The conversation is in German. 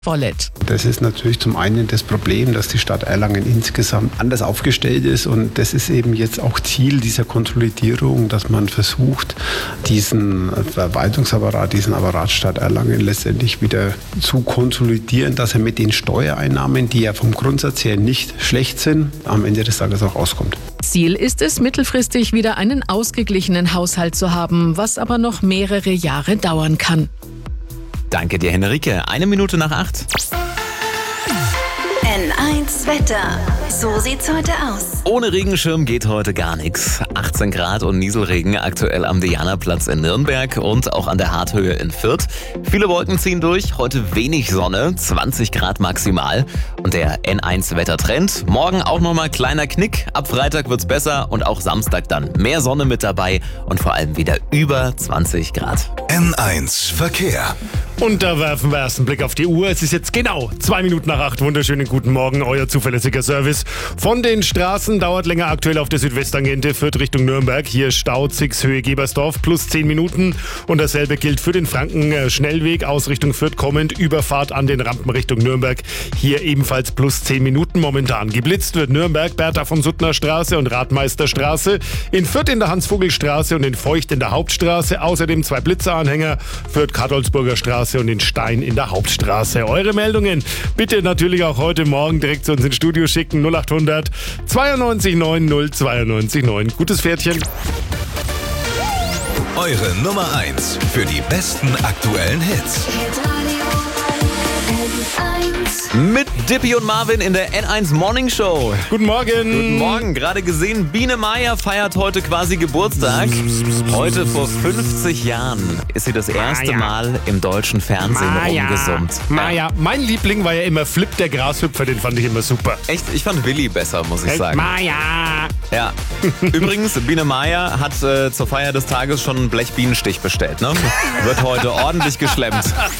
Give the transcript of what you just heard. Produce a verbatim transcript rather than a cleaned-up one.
Vollet. Das ist natürlich zum einen das Problem, dass die Stadt Erlangen insgesamt anders aufgestellt ist, und das ist eben jetzt auch Ziel dieser Konsolidierung, dass man versucht, diesen Verwaltungsapparat, diesen Apparat Stadt Erlangen letztendlich wieder zu konsolidieren, dass er mit den Steuereinnahmen, die ja vom Grundsatz her nicht schlecht sind, am Ende des Tages auch auskommt. Ziel ist es, mittelfristig wieder einen ausgeglichenen Haushalt zu haben, was aber noch mehrere Jahre dauern kann. Danke dir, Henrike. Eine Minute nach acht. N eins Wetter. So sieht's heute aus. Ohne Regenschirm geht heute gar nichts. achtzehn Grad und Nieselregen aktuell am Dianaplatz in Nürnberg und auch an der Harthöhe in Fürth. Viele Wolken ziehen durch, heute wenig Sonne, zwanzig Grad maximal. Und der N eins Wettertrend. Morgen auch nochmal kleiner Knick. Ab Freitag wird's besser und auch Samstag dann mehr Sonne mit dabei und vor allem wieder über zwanzig Grad. N eins Verkehr. Und da werfen wir erst einen Blick auf die Uhr. Es ist jetzt genau zwei Minuten nach acht. Wunderschönen guten Morgen, euer zuverlässiger Service. Von den Straßen dauert länger aktuell auf der Südwesttangente Fürth Richtung Nürnberg. Hier Stau Zix Höhe Gebersdorf plus zehn Minuten. Und dasselbe gilt für den Franken-Schnellweg aus Richtung Fürth kommend. Überfahrt an den Rampen Richtung Nürnberg. Hier ebenfalls plus zehn Minuten momentan. Geblitzt wird Nürnberg, Bertha von Suttner Straße und Radmeisterstraße. In Fürth in der Hans-Vogel-Straße und in Feucht in der Hauptstraße. Außerdem zwei Blitzeranhänger. Fürth-Kadolsburger Straße und den Stein in der Hauptstraße. Eure Meldungen bitte natürlich auch heute Morgen direkt zu uns ins Studio schicken. null acht hundert zweiundneunzig neun null zweiundneunzig neun. Gutes Pferdchen. Eure Nummer eins für die besten aktuellen Hits. Mit Dippy und Marvin in der N eins Morning Show. Guten Morgen. Guten Morgen. Gerade gesehen, Biene Meier feiert heute quasi Geburtstag. Heute vor fünfzig Jahren ist sie das erste Maya. Mal im deutschen Fernsehen Maya. rumgesummt. Maja, mein Liebling war ja immer Flip der Grashüpfer, den fand ich immer super. Echt, ich fand Willi besser, muss ich sagen. Maja. Ja. Übrigens, Biene Meier hat äh, zur Feier des Tages schon einen Blechbienenstich bestellt, ne? Wird heute ordentlich geschlemmt.